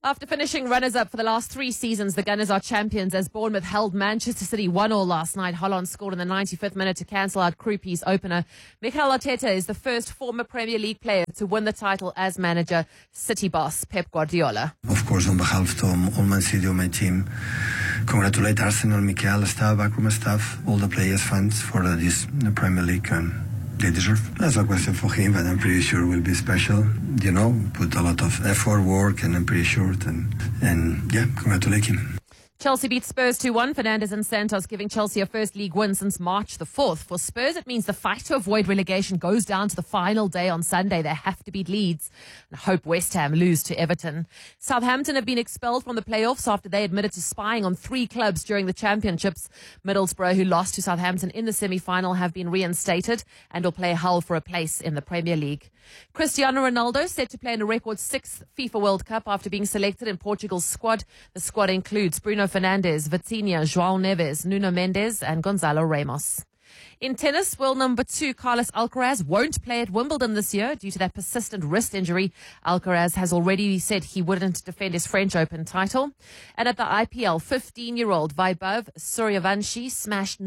After finishing runners-up for the last 3 seasons, the Gunners are champions as Bournemouth held Manchester City 1-1 last night. Holland scored in the 95th minute to cancel out Krupi's opener. Mikel Arteta is the first former Premier League player to win the title as manager. City boss Pep Guardiola. Of course, on behalf of all Man City, my team, congratulate Arsenal, Mikel, staff, backroom staff, all the players, fans for this Premier League. They deserve. That's a question for him, but I'm pretty sure it will be special. You know, put a lot of effort, work, and I'm pretty sure. And yeah, congratulate him. Chelsea beat Spurs 2-1. Fernandes and Santos giving Chelsea a first league win since March the 4th. For Spurs, it means the fight to avoid relegation goes down to the final day on Sunday. They have to beat Leeds and hope West Ham lose to Everton. Southampton have been expelled from the playoffs after they admitted to spying on 3 clubs during the championships. Middlesbrough, who lost to Southampton in the semi-final, have been reinstated and will play Hull for a place in the Premier League. Cristiano Ronaldo set to play in a record 6th FIFA World Cup after being selected in Portugal's squad. The squad includes Bruno Fernandes, Vitinha, João Neves, Nuno Mendes and Gonzalo Ramos. In tennis, world number 2 Carlos Alcaraz won't play at Wimbledon this year due to that persistent wrist injury. Alcaraz has already said he wouldn't defend his French Open title. And at the IPL, 15-year-old Vaibhav Suryavanshi smashed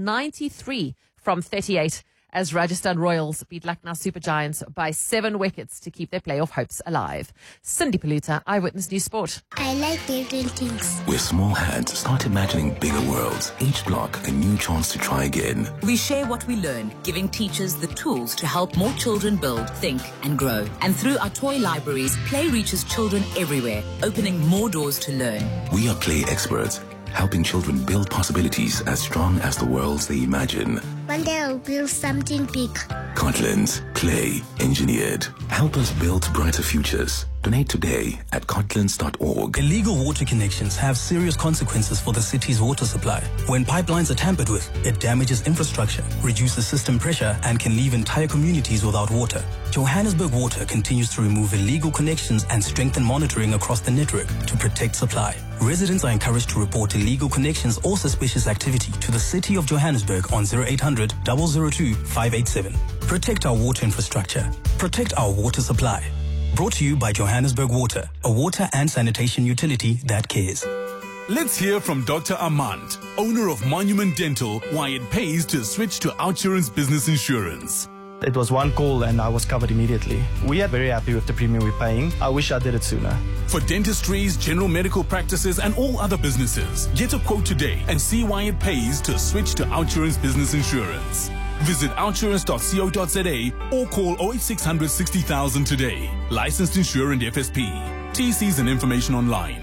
93 from 38 as Rajasthan Royals beat Lucknow Super Giants by 7 wickets to keep their playoff hopes alive. Cindy Paluta, Eyewitness News Sport. I like building things. With small hands, start imagining bigger worlds. Each block, a new chance to try again. We share what we learn, giving teachers the tools to help more children build, think and grow. And through our toy libraries, play reaches children everywhere, opening more doors to learn. We are play experts, helping children build possibilities as strong as the worlds they imagine. One day I'll build something big. Cortland's Play Engineered. Help us build brighter futures. Donate today at cortlands.org. Illegal water connections have serious consequences for the city's water supply. When pipelines are tampered with, it damages infrastructure, reduces system pressure, and can leave entire communities without water. Johannesburg Water continues to remove illegal connections and strengthen monitoring across the network to protect supply. Residents are encouraged to report illegal connections or suspicious activity to the City of Johannesburg on 0800 002 587. Protect our water infrastructure. Protect our water supply. Brought to you by Johannesburg Water, a water and sanitation utility that cares. Let's hear from Dr. Armand, owner of Monument Dental, why it pays to switch to OUTsurance Business Insurance. It was one call and I was covered immediately. We are very happy with the premium we're paying. I wish I did it sooner. For dentistries, general medical practices and all other businesses, get a quote today and see why it pays to switch to OUTsurance Business Insurance. Visit outsurance.co.za or call 08600 60,000 today. Licensed insurer and FSP. TCs and information online.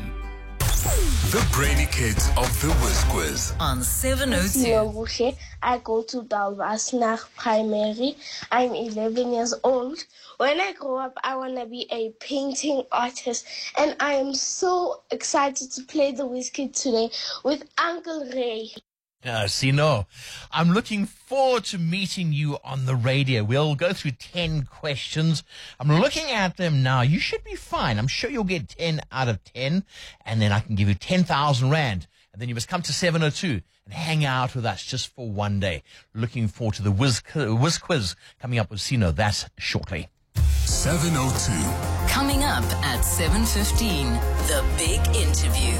The Brainy Kids of the Whiz Quiz. On 702. I go to Dalvasnach Primary. I'm 11 years old. When I grow up, I want to be a painting artist. And I am so excited to play the Whiz Kid today with Uncle Ray. Sino, I'm looking forward to meeting you on the radio. We'll go through 10 questions. I'm looking at them now. You should be fine. I'm sure you'll get 10 out of 10. And then I can give you 10,000 Rand. And then you must come to 702 and hang out with us just for one day. Looking forward to the Whiz Quiz coming up with Sino. That's shortly. 702. Coming up at 7:15, the big interview.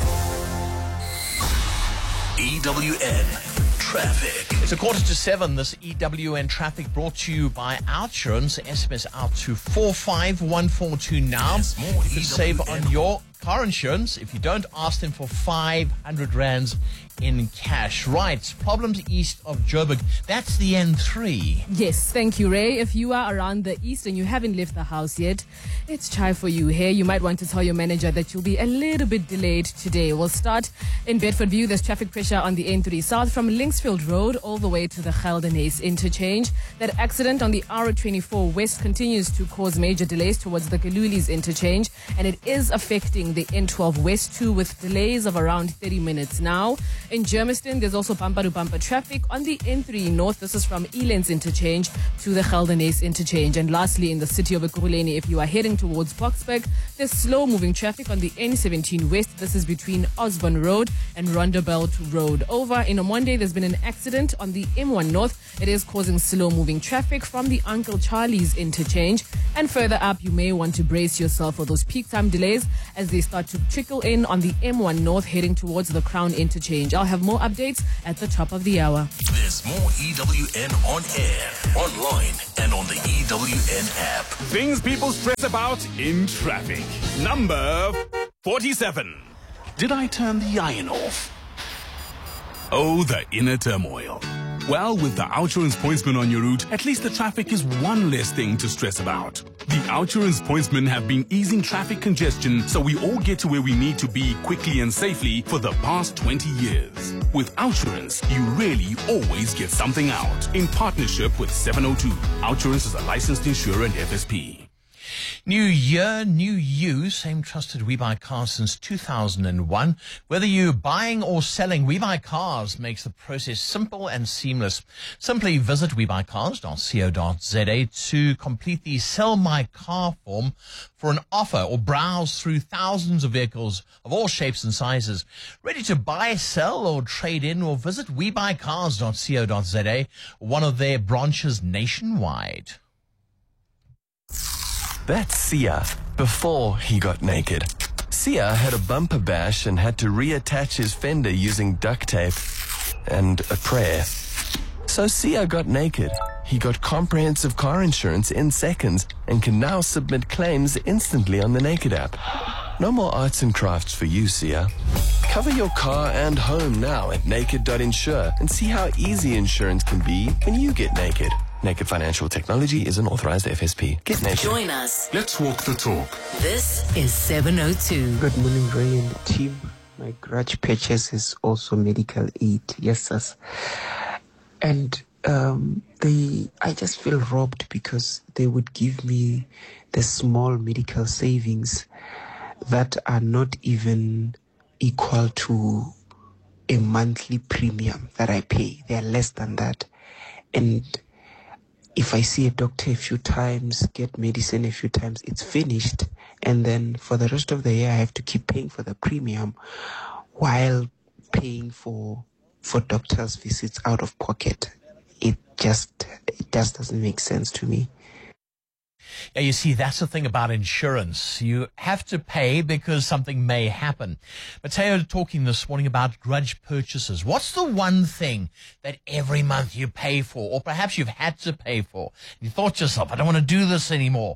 EWN Traffic. It's 6:45. This EWN Traffic brought to you by OUTsurance. SMS out to 45142 now. You can save on your car insurance if you don't ask them for 500 Rands in cash. Right, problems east of Joburg. That's the N3. Yes, thank you, Ray. If you are around the east and you haven't left the house yet, it's chai for you here. You might want to tell your manager that you'll be a little bit delayed today. We'll start in Bedford View. There's traffic pressure on the N3 south from Linksfield Road all the way to the Geldenhuys interchange. That accident on the R24 west continues to cause major delays towards the Kalulis interchange, and it is affecting the N12 west too, with delays of around 30 minutes now. In Germiston, there's also bumper-to-bumper traffic on the N3 North. This is from Elands Interchange to the Geldenhuys Interchange. And lastly, in the city of Ekurhuleni, if you are heading towards Boksburg, there's slow-moving traffic on the N17 West. This is between Osborne Road and Rondebelt Road. Over in Omonde, there's been an accident on the M1 North. It is causing slow-moving traffic from the Uncle Charlie's Interchange. And further up, you may want to brace yourself for those peak time delays as they start to trickle in on the M1 North heading towards the Crown Interchange. I'll have more updates at the top of the hour. There's more EWN on air, online, and on the EWN app. Things people stress about in traffic. Number 47. Did I turn the iron off? Oh, the inner turmoil. Well, with the Outsurance Pointsman on your route, at least the traffic is one less thing to stress about. The Outsurance Pointsmen have been easing traffic congestion so we all get to where we need to be quickly and safely for the past 20 years. With Outsurance, you really always get something out. In partnership with 702, Outsurance is a licensed insurer and FSP. New year, new you. Same trusted We Buy Cars since 2001. Whether you're buying or selling, We Buy Cars makes the process simple and seamless. Simply visit webuycars.co.za to complete the Sell My Car form for an offer or browse through thousands of vehicles of all shapes and sizes. Ready to buy, sell or trade in, or visit webuycars.co.za, one of their branches nationwide. That's Sia before he got naked. Sia had a bumper bash and had to reattach his fender using duct tape and a prayer. So Sia got naked. He got comprehensive car insurance in seconds and can now submit claims instantly on the Naked app. No more arts and crafts for you, Sia. Cover your car and home now at naked.insure and see how easy insurance can be when you get naked. Naked Financial Technology is an authorized FSP. Get naked. Join us. Let's walk the talk. This is 702. Good morning, Ray and the team. My garage purchase is also medical aid. Yes, sir. And I just feel robbed because they would give me the small medical savings that are not even equal to a monthly premium that I pay. They are less than that. And if I see a doctor a few times, get medicine a few times, it's finished. And then for the rest of the year, I have to keep paying for the premium while paying for doctor's visits out of pocket. It just doesn't make sense to me. Yeah, you see, that's the thing about insurance. You have to pay because something may happen. Mateo talking this morning about grudge purchases. What's the one thing that every month you pay for, or perhaps you've had to pay for? You thought to yourself, I don't want to do this anymore.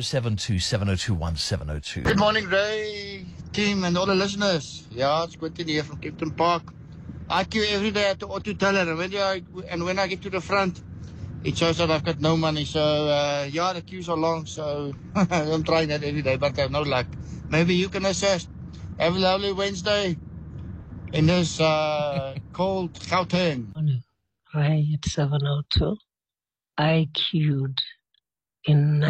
072-702-1702. Good morning, Ray, team, and all the listeners. Yeah, it's Quentin here from Clifton Park. I queue every day at the auto teller, and when I get to the front, it shows that I've got no money. So, yeah, the queues are long, so I'm trying that every day, but I have no luck. Maybe you can assist. Have a lovely Wednesday in this cold Gauteng. Ray at 702. I queued in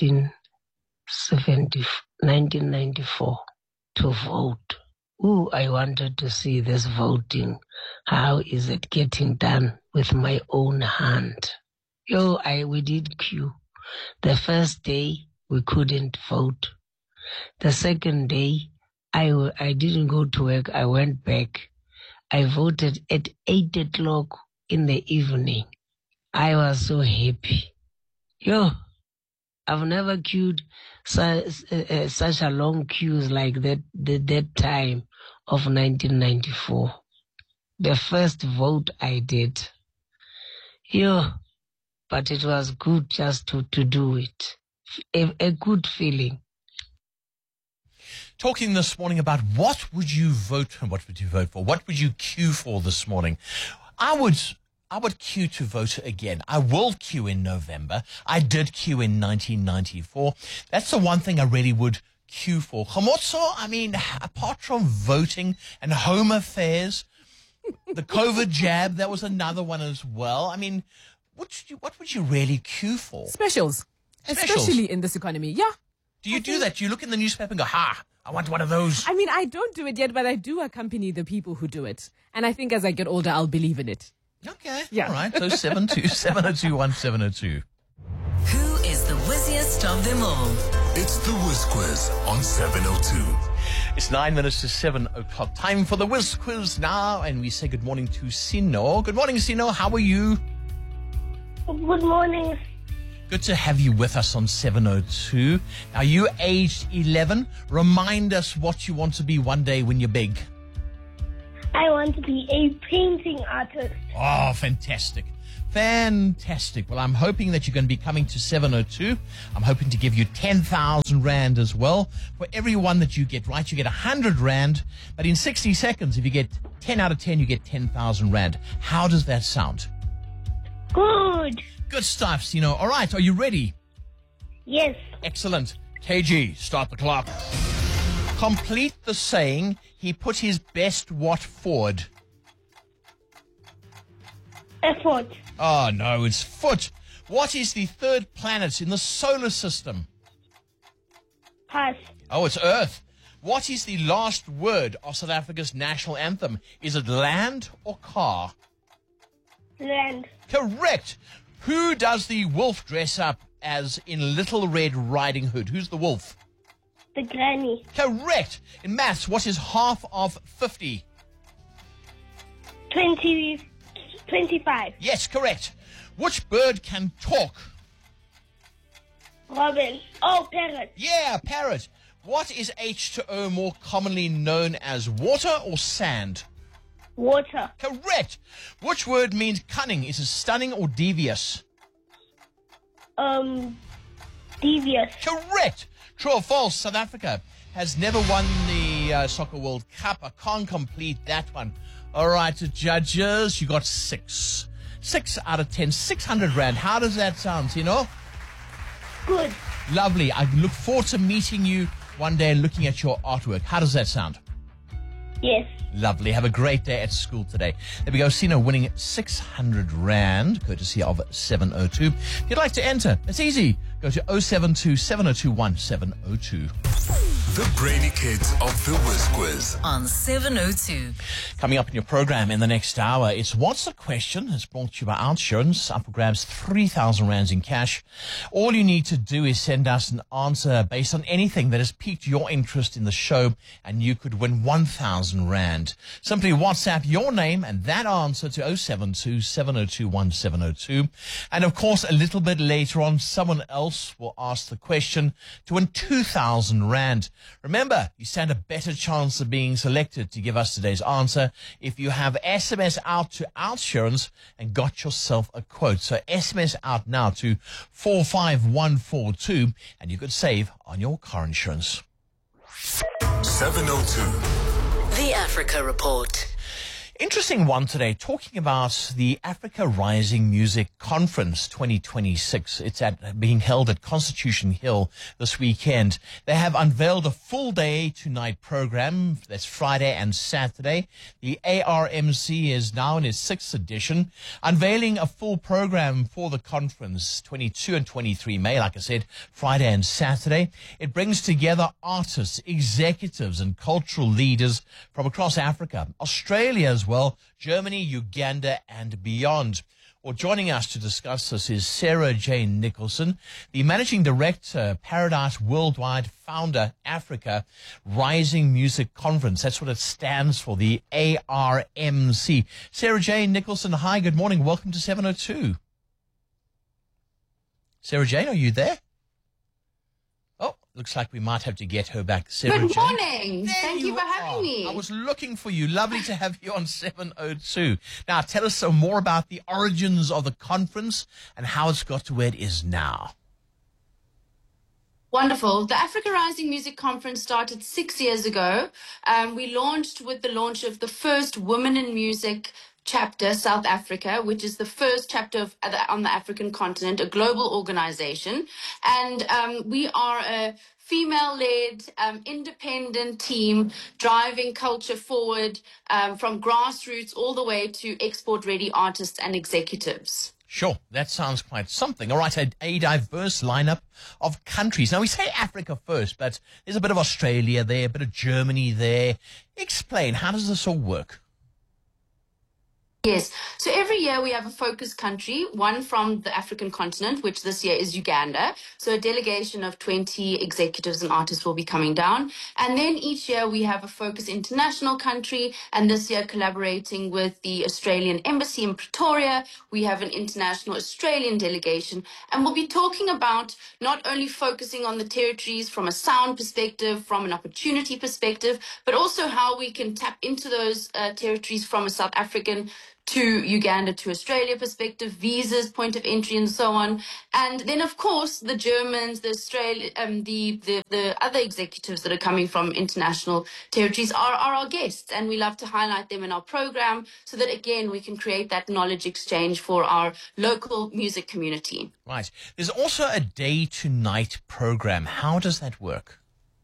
1994 to vote. Ooh, I wanted to see this voting. How is it getting done with my own hand? We did queue. The first day, we couldn't vote. The second day, I didn't go to work. I went back. I voted at 8 o'clock in the evening. I was so happy. I've never queued such a long queues like that time of 1994. The first vote I did. But it was good just to do it. A good feeling. Talking this morning about what would you vote and what would you vote for? What would you queue for this morning? I would queue to vote again. I will queue in November. I did queue in 1994. That's the one thing I really would queue for. Khomotso, I mean, apart from voting and home affairs, the COVID jab, that was another one as well. I mean, what would you really queue for? Specials. Especially in this economy. Yeah. Do you do that? Do you look in the newspaper and go, I want one of those. I mean, I don't do it yet, but I do accompany the people who do it. And I think as I get older, I'll believe in it. Okay. Yeah. All right. So 702-702-1702. Who is the whizziest of them all? It's the Whiz Quiz on 702. It's 9 minutes to 7 o'clock. Time for the Whiz Quiz now. And we say good morning to Sino. Good morning, Sino. How are you? Good morning. Good to have you with us on 702. Are you aged 11? Remind us what you want to be one day when you're big. I want to be a painting artist. Oh, fantastic. Fantastic. Well, I'm hoping that you're going to be coming to 702. I'm hoping to give you 10,000 Rand as well. For every one that you get right, you get 100 Rand. But in 60 seconds, if you get 10 out of 10, you get 10,000 Rand. How does that sound? Good. Good stuff, Sino. All right, are you ready? Yes. Excellent. KG, start the clock. Complete the saying, he put his best what forward? Effort. Oh, no, it's foot. What is the third planet in the solar system? Pass. Oh, it's Earth. What is the last word of South Africa's national anthem? Is it land or car? Land. Correct. Who does the wolf dress up as in Little Red Riding Hood? Who's the wolf? The granny. Correct. In maths, what is half of 50? 25. Yes, correct. Which bird can talk? Robin. Oh, parrot. Yeah, parrot. What is H2O more commonly known as, water or sand? Water. Correct. Which word means cunning? Is it stunning or devious? Devious. Correct. True or false? South Africa has never won the Soccer World Cup. I can't complete that one. All right, judges, you got 6. 6 out of 10. 600 Rand. How does that sound, you know? Good. Lovely. I look forward to meeting you one day and looking at your artwork. How does that sound? Yes. Lovely. Have a great day at school today. There we go. Sino winning 600 Rand, courtesy of 702. If you'd like to enter, it's easy. Go to 072-702-1702. The Brainy Kids of the Whiz Quiz on 702. Coming up in your program in the next hour, it's What's the Question? It's brought to you by OUTsurance. Up for grabs 3,000 Rands in cash. All you need to do is send us an answer based on anything that has piqued your interest in the show, and you could win 1,000 Rand. Simply WhatsApp your name and that answer to 072-702-1702. And of course, a little bit later on, someone else will ask the question to win 2,000 Rand. Remember, you stand a better chance of being selected to give us today's answer if you have SMS out to OUTsurance and got yourself a quote. So SMS out now to 45142 and you could save on your car insurance. 702. The Africa Report. Interesting one today, talking about the Africa Rising Music Conference 2026. It's being held at Constitution Hill this weekend. They have unveiled a full day to night program. That's Friday and Saturday. The ARMC is now in its 6th edition, unveiling a full program for the conference 22 and 23 May. Like I said, Friday and Saturday. It brings together artists, executives and cultural leaders from across Africa, Australia as well, Germany, Uganda, and beyond. Well, joining us to discuss this is Sarah Jane Nicholson, the Managing Director, Paradise Worldwide, founder, Africa Rising Music Conference. That's what it stands for, the ARMC. Sarah Jane Nicholson, hi, good morning. Welcome to 702. Sarah Jane, are you there? Looks like we might have to get her back. Sarah Good Jane. morning. Thank you for having me. I was looking for you. Lovely to have you on 702. Now, tell us some more about the origins of the conference and how it's got to where it is now. Wonderful. The Africa Rising Music Conference started 6 years ago. We launched with the launch of the first Women in Music chapter, South Africa, which is the first chapter on the African continent, a global organization. And we are a female-led, independent team driving culture forward from grassroots all the way to export-ready artists and executives. Sure, that sounds quite something. All right, a diverse lineup of countries. Now, we say Africa first, but there's a bit of Australia there, a bit of Germany there. Explain, how does this all work? Yes. So every year we have a focus country, one from the African continent, which this year is Uganda. So a delegation of 20 executives and artists will be coming down. And then each year we have a focus international country. And this year, collaborating with the Australian Embassy in Pretoria, we have an international Australian delegation. And we'll be talking about not only focusing on the territories from a sound perspective, from an opportunity perspective, but also how we can tap into those territories from a South African to Uganda to Australia perspective, visas, point of entry, and so on. And then, of course, the Germans, the the other executives that are coming from international territories are our guests, and we love to highlight them in our program so that, again, we can create that knowledge exchange for our local music community. Right. There's also a day-to-night program. How does that work?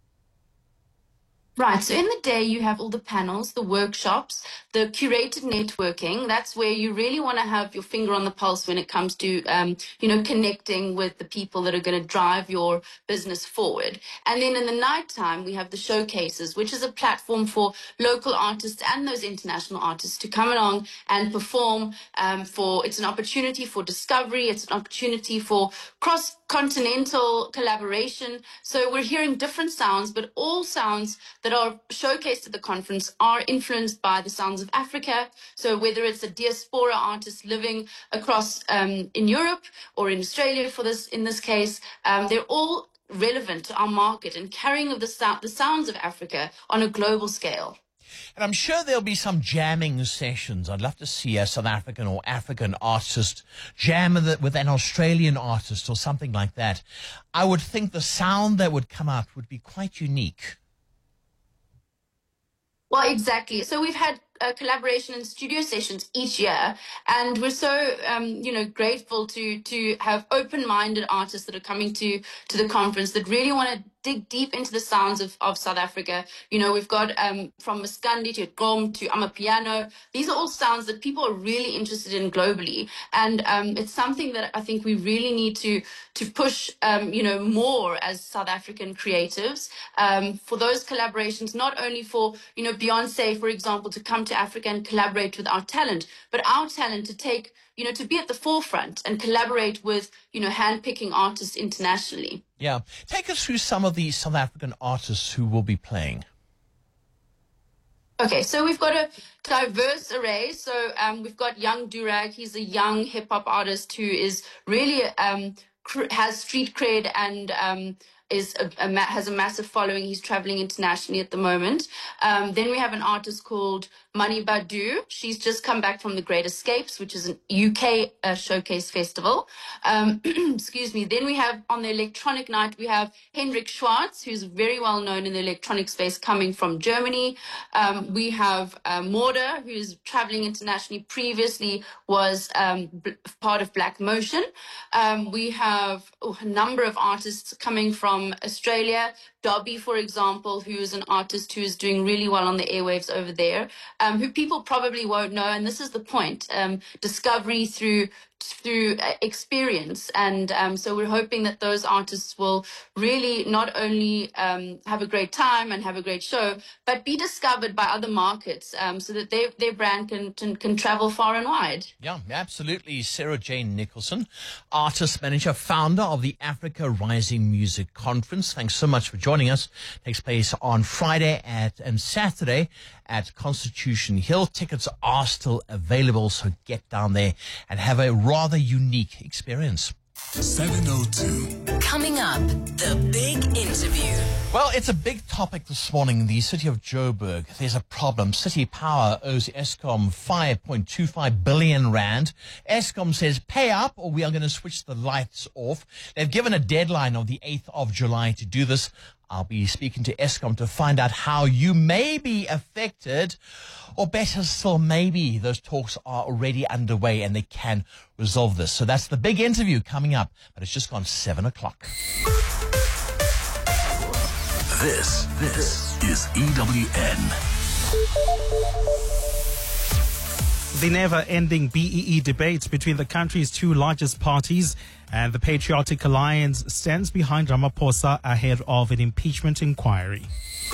Right. So in the day, you have all the panels, the workshops, the curated networking. That's where you really want to have your finger on the pulse when it comes to, connecting with the people that are going to drive your business forward. And then in the nighttime, we have the showcases, which is a platform for local artists and those international artists to come along and perform. It's an opportunity for discovery. It's an opportunity for cross-continental collaboration. So we're hearing different sounds, but all sounds that are showcased at the conference are influenced by the sounds of Africa. So whether it's a diaspora artist living across in Europe or in Australia in this case, they're all relevant to our market and carrying of the sounds of Africa on a global scale. And I'm sure there'll be some jamming sessions. I'd love to see a South African or African artist jam with an Australian artist or something like that. I would think the sound that would come out would be quite unique. Well, exactly. So we've had collaboration and studio sessions each year, and we're so grateful to have open-minded artists that are coming to the conference that really want to dig deep into the sounds of South Africa. You know, we've got from Maskandi to Gqom to Amapiano. These are all sounds that people are really interested in globally, and it's something that I think we really need to push more as South African creatives for those collaborations, not only for Beyonce, for example, to come to Africa and collaborate with our talent, but our talent to take to be at the forefront and collaborate with hand-picking artists internationally. Yeah. Take us through some of the South African artists who will be playing. Okay, so we've got a diverse array. So we've got Young Durag. He's a young hip-hop artist who is really has street cred and has a massive following. He's traveling internationally at the moment. Then we have an artist called Mani Badu. She's just come back from the Great Escapes, which is an UK showcase festival. Excuse me. Then we have on the electronic night, we have Hendrik Schwartz, who's very well known in the electronic space, coming from Germany. We have Morda, who's traveling internationally. Previously was part of Black Motion. We have a number of artists coming from Australia. Dobby, for example, who is an artist who is doing really well on the airwaves over there, who people probably won't know. And this is the point, discovery through experience. And so we're hoping that those artists will really not only have a great time and have a great show, but be discovered by other markets so that their brand can travel far and wide. Yeah, absolutely. Sarah Jane Nicholson, artist manager, founder of the Africa Rising Music Conference. Thanks so much for joining us. Takes place on Friday and Saturday at Constitution Hill. Tickets are still available, so get down there and have a rather unique experience. 702. Coming up, the big interview. Well, it's a big topic this morning in the city of Joburg. There's a problem. City Power owes Eskom 5.25 billion rand. Eskom says, pay up or we are going to switch the lights off. They've given a deadline of the 8th of July to do this. I'll be speaking to Eskom to find out how you may be affected, or better still, maybe those talks are already underway and they can resolve this. So that's the big interview coming up, but it's just gone 7 o'clock. This is EWN. The never-ending BEE debate between the country's two largest parties and the Patriotic Alliance stands behind Ramaphosa ahead of an impeachment inquiry.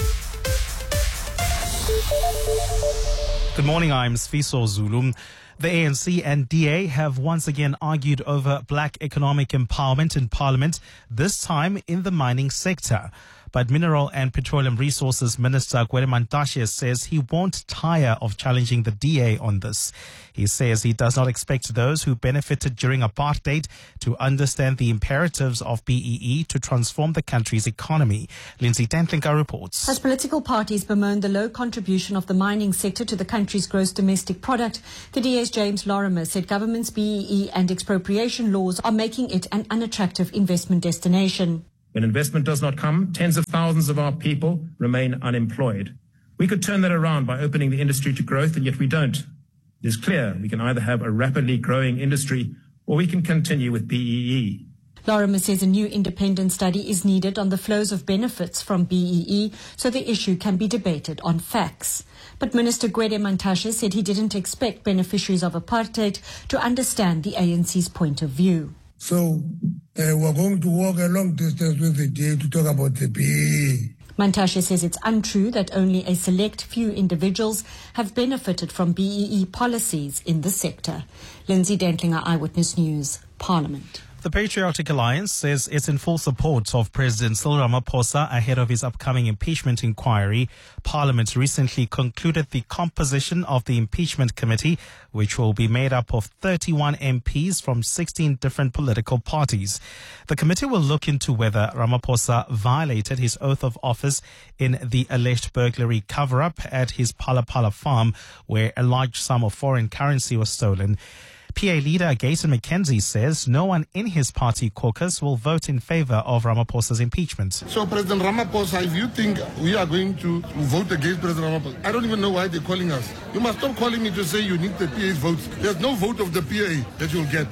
Good morning, I'm Sfiso Zulu. The ANC and DA have once again argued over black economic empowerment in Parliament, this time in the mining sector. But Mineral and Petroleum Resources Minister Gwede Mantashe says he won't tire of challenging the DA on this. He says he does not expect those who benefited during apartheid to understand the imperatives of BEE to transform the country's economy. Lindsay Tentlinka reports. As political parties bemoan the low contribution of the mining sector to the country's gross domestic product, the DA's James Lorimer said government's BEE and expropriation laws are making it an unattractive investment destination. When investment does not come, tens of thousands of our people remain unemployed. We could turn that around by opening the industry to growth, and yet we don't. It is clear we can either have a rapidly growing industry or we can continue with BEE. Lorimer says a new independent study is needed on the flows of benefits from BEE so the issue can be debated on facts. But Minister Gwede Mantashe said he didn't expect beneficiaries of apartheid to understand the ANC's point of view. So we're going to walk a long distance with the DA to talk about the BEE. Mantashe says it's untrue that only a select few individuals have benefited from BEE policies in the sector. Lindsay Dentlinger, Eyewitness News, Parliament. The Patriotic Alliance says it's in full support of President Cyril Ramaphosa ahead of his upcoming impeachment inquiry. Parliament recently concluded the composition of the impeachment committee, which will be made up of 31 MPs from 16 different political parties. The committee will look into whether Ramaphosa violated his oath of office in the alleged burglary cover-up at his Phala Phala farm, where a large sum of foreign currency was stolen. PA leader Gayton McKenzie says no one in his party caucus will vote in favor of Ramaphosa's impeachment. So President Ramaphosa, if you think we are going to vote against President Ramaphosa, I don't even know why they're calling us. You must stop calling me to say you need the PA's votes. There's no vote of the PA that you'll get.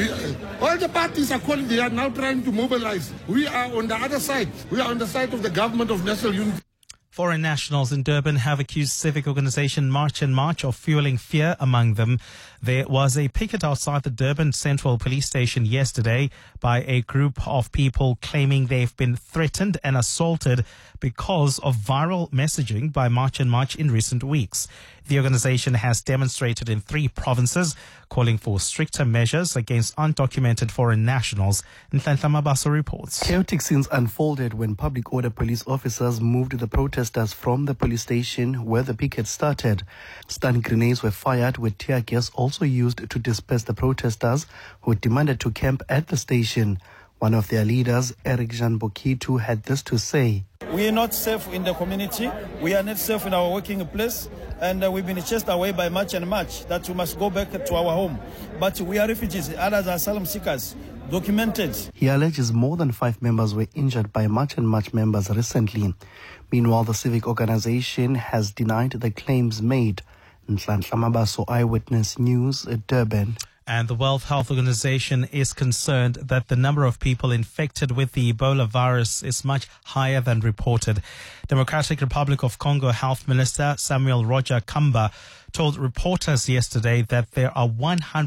All the parties are calling, they are now trying to mobilize. We are on the other side. We are on the side of the government of national unity. Foreign nationals in Durban have accused civic organization March and March of fueling fear among them. There was a picket outside the Durban Central Police Station yesterday by a group of people claiming they've been threatened and assaulted because of viral messaging by March and March in recent weeks. The organization has demonstrated in 3 provinces, calling for stricter measures against undocumented foreign nationals. Nhlanhla Mabaso reports. Chaotic scenes unfolded when public order police officers moved the protesters from the police station where the picket started. Stun grenades were fired with tear gas also used to disperse the protesters who demanded to camp at the station. One of their leaders, Eric Jean Bokitu, had this to say. We are not safe in the community. We are not safe in our working place. And we've been chased away by March and March that we must go back to our home. But we are refugees. Others are asylum seekers. Documented. He alleges more than 5 members were injured by March and March members recently. Meanwhile, the civic organization has denied the claims made. Nhlanhla Mabaso, Eyewitness News, Durban. And the World Health Organization is concerned that the number of people infected with the Ebola virus is much higher than reported. Democratic Republic of Congo Health Minister Samuel Roger Kamba told reporters yesterday that there are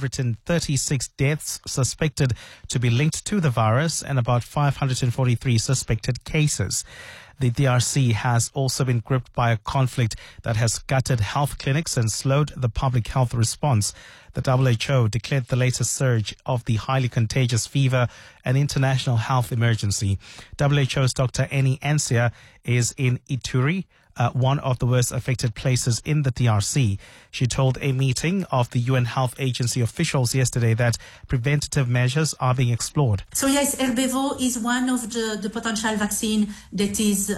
136 deaths suspected to be linked to the virus and about 543 suspected cases. The DRC has also been gripped by a conflict that has gutted health clinics and slowed the public health response. The WHO declared the latest surge of the highly contagious fever an international health emergency. WHO's Dr. Annie Ansia is in Ituri, one of the worst affected places in the DRC. She told a meeting of the UN Health Agency officials yesterday that preventative measures are being explored. So yes, Erbevo is one of the potential vaccine that is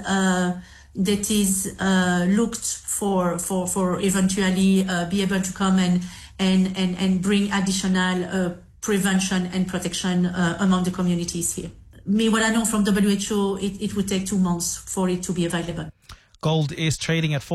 looked for eventually be able to come and bring additional prevention and protection among the communities here. What I know from WHO, it would take 2 months for it to be available. Gold is trading at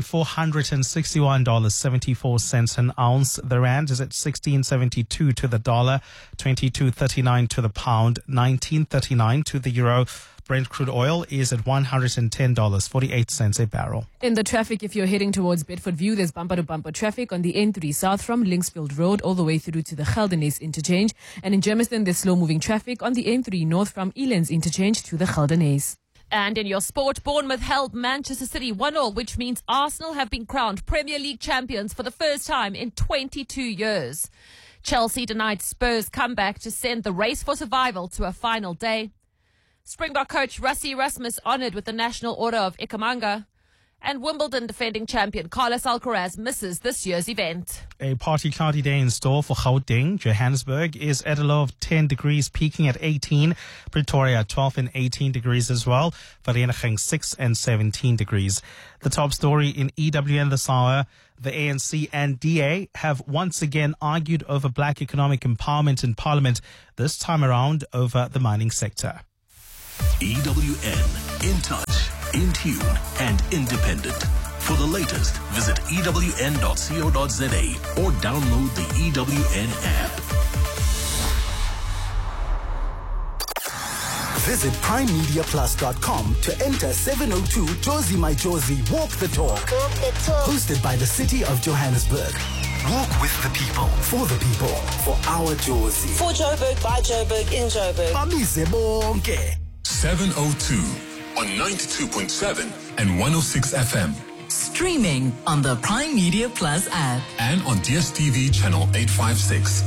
$4,461.74 an ounce. The rand is at 16.72 to the dollar, 22.39 to the pound, 19.39 to the euro. Brent crude oil is at $110.48 a barrel. In the traffic, if you're heading towards Bedford View, there's bumper-to-bumper traffic on the N3 South from Linksfield Road all the way through to the Geldenhuys interchange. And in Germiston, there's slow-moving traffic on the N3 North from Elands interchange to the Geldenhuys. And in your sport, Bournemouth held Manchester City 1-0, which means Arsenal have been crowned Premier League champions for the first time in 22 years. Chelsea denied Spurs' comeback to send the race for survival to a final day. Springbok coach Rassie Erasmus honoured with the National Order of Ikhamanga. And Wimbledon defending champion Carlos Alcaraz misses this year's event. A partly cloudy day in store for Gauteng. Johannesburg is at a low of 10 degrees, peaking at 18. Pretoria 12 and 18 degrees as well. Vereeniging 6 and 17 degrees. The top story in EWN this hour. The ANC and DA have once again argued over black economic empowerment in Parliament, this time around over the mining sector. EWN, in touch, in tune, and independent. For the latest, visit ewn.co.za or download the EWN app. Visit primemediaplus.com to enter 702 Jozi My Jozi Walk the Talk. Hosted by the City of Johannesburg. Walk with the people, for the people, for our Jozi. For Joburg, by Joburg, in Joburg. Bamise bonke. 702 on 92.7 and 106 FM. Streaming on the Prime Media Plus app. And on DSTV channel 856.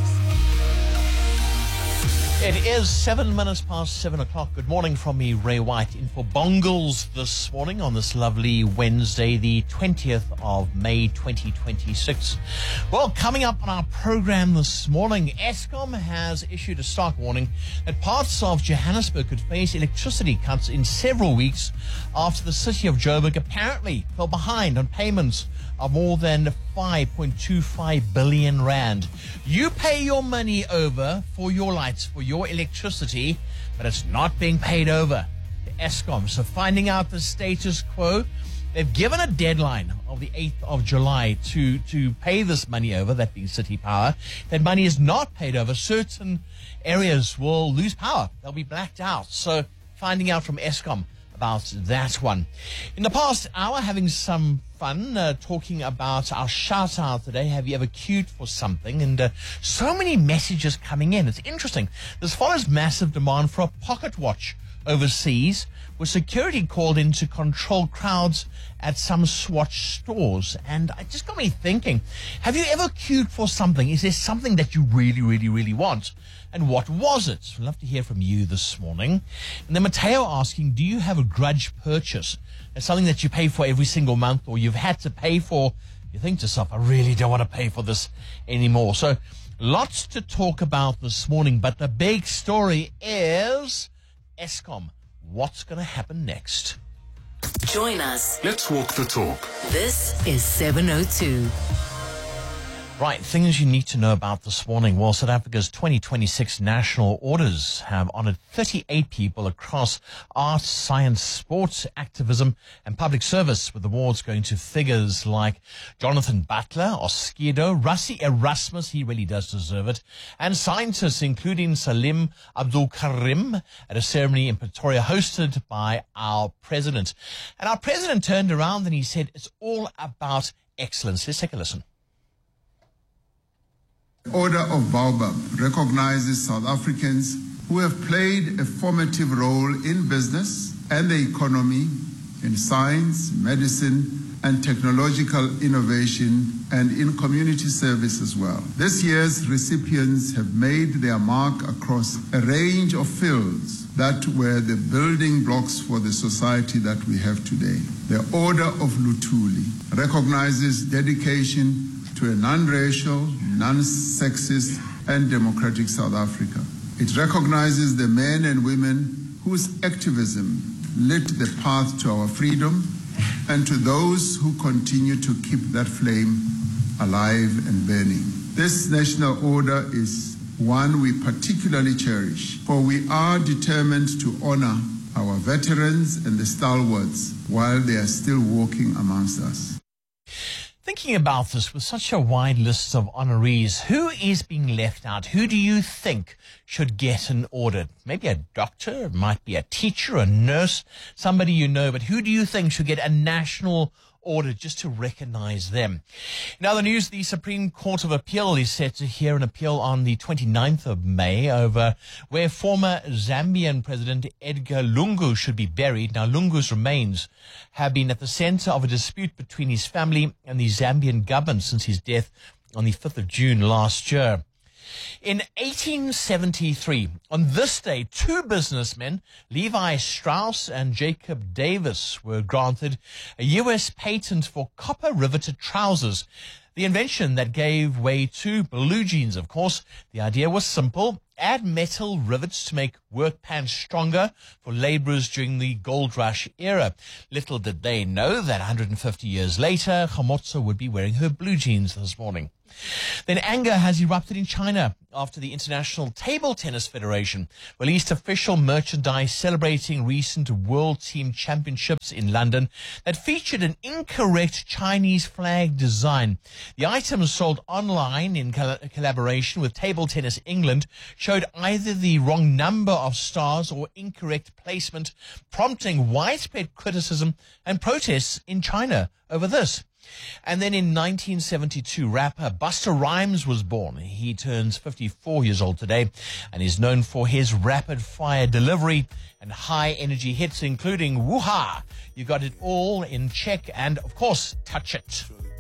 It is 7 minutes past 7 o'clock. Good morning from me, Ray White, in for Bongles this morning on this lovely Wednesday, the 20th of May, 2026. Well, coming up on our program this morning, Eskom has issued a stark warning that parts of Johannesburg could face electricity cuts in several weeks after the city of Joburg apparently fell behind on payments of more than 5.25 billion rand. You pay your money over for your lights, for your electricity, but it's not being paid over to Eskom. So finding out the status quo, they've given a deadline of the 8th of July to pay this money over, that being City Power. If that money is not paid over, certain areas will lose power. They'll be blacked out. So finding out from Eskom about that one. In the past hour, having some fun, talking about our shout out today. Have you ever queued for something? And so many messages coming in. It's interesting. This follows massive demand for a pocket watch overseas, with security called in to control crowds at some Swatch stores. And it just got me thinking, have you ever queued for something? Is there something that you really, really, really want? And what was it? I'd love to hear from you this morning. And then Mateo asking, do you have a grudge purchase? It's something that you pay for every single month, or you've had to pay for. You think to yourself, I really don't want to pay for this anymore. So lots to talk about this morning, but the big story is Eskom. What's going to happen next? Join us. Let's walk the talk. This is 702. Right, things you need to know about this morning. Well, South Africa's 2026 national orders have honored 38 people across arts, science, sports, activism, and public service, with awards going to figures like Jonathan Butler, Oskido, Rassie Erasmus, he really does deserve it, and scientists including Salim Abdul Karim at a ceremony in Pretoria hosted by our president. And our president turned around and he said, it's all about excellence. Let's take a listen. Order of Baobab recognizes South Africans who have played a formative role in business and the economy, in science, medicine, and technological innovation, and in community service as well. This year's recipients have made their mark across a range of fields that were the building blocks for the society that we have today. The Order of Luthuli recognizes dedication to a non-racial, non-sexist, and democratic South Africa. It recognizes the men and women whose activism lit the path to our freedom, and to those who continue to keep that flame alive and burning. This national order is one we particularly cherish, for we are determined to honor our veterans and the stalwarts while they are still walking amongst us. Thinking about this, with such a wide list of honorees, who is being left out? Who do you think should get an audit? Maybe a doctor, it might be a teacher, a nurse, somebody you know, but who do you think should get a national audit just to recognize them? In other news, the Supreme Court of Appeal is set to hear an appeal on the 29th of May over where former Zambian President Edgar Lungu should be buried. Now, Lungu's remains have been at the center of a dispute between his family and the Zambian government since his death on the 5th of June last year. In 1873, on this day, two businessmen, Levi Strauss and Jacob Davis, were granted a U.S. patent for copper riveted trousers, the invention that gave way to blue jeans, of course. The idea was simple: add metal rivets to make work pants stronger for laborers during the gold rush era. Little did they know that 150 years later, Kgomotso would be wearing her blue jeans this morning. Then anger has erupted in China after the International Table Tennis Federation released official merchandise celebrating recent World Team Championships in London that featured an incorrect Chinese flag design. The items sold online in collaboration with Table Tennis England showed either the wrong number of stars or incorrect placement, prompting widespread criticism and protests in China over this. And then in 1972, rapper Busta Rhymes was born. He turns 54 years old today and is known for his rapid-fire delivery and high-energy hits, including Woo-Ha, You Got It All in Check, and, of course, Touch It.